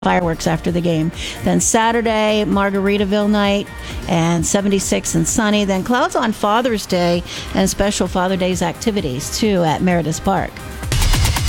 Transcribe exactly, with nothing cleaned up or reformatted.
fireworks after the game. Then Saturday, Margaritaville night, and seventy-six and sunny. Then clouds on Father's Day and special Father Day's activities, too, at Meredith Park.